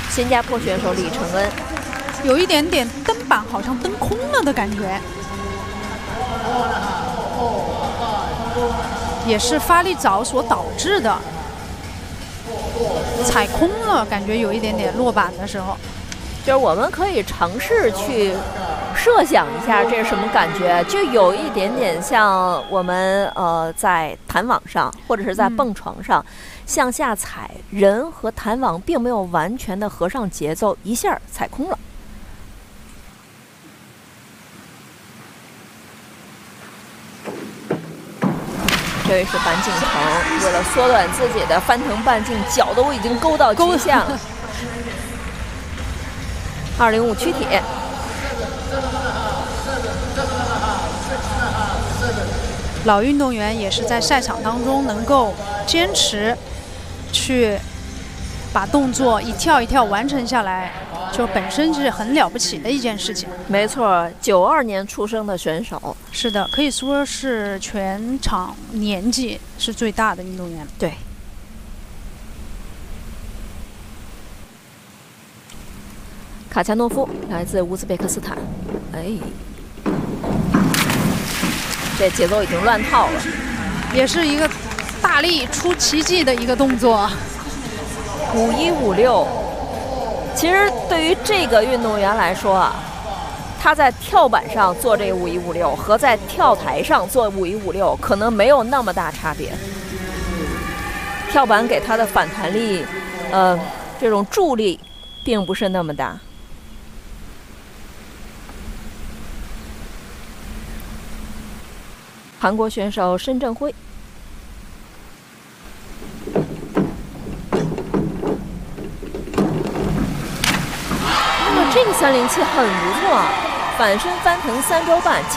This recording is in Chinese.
新加坡选手李承恩， 有一点点蹬板好像蹬空了的感觉，也是发力早所导致的，踩空了，感觉有一点点落板的时候。 就是我们可以尝试去设想一下这是什么感觉，就有一点点像我们在弹网上或者是在蹦床上向下踩，人和弹网并没有完全的合上节奏，一下踩空了。这位是樊景腾，为了缩短自己的翻腾半径，脚都已经勾到极限了。205躯体， 老运动员也是在赛场当中能够坚持去把动作一跳一跳完成下来，就本身是很了不起的一件事情。 没错，92年出生的选手， 是的，可以说是全场年纪是最大的运动员。 对。卡恰诺夫来自乌兹别克斯坦，这节奏已经乱套了， 也是一个大力出奇迹的一个动作。 5156，其实对于这个运动员来说啊，他在跳板上做这个5156和在跳台上做5156可能没有那么大差别。跳板给他的反弹力，这种助力并不是那么大。韩国选手申正辉，这个307很不错，反身翻腾3周半，